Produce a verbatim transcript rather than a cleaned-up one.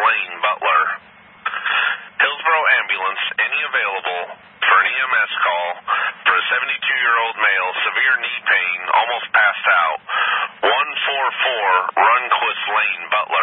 Lane, Butler. Hillsboro Ambulance, any available for an E M S call for a seventy-two-year-old male, severe knee pain, almost passed out. one four four Runquist Lane, Butler.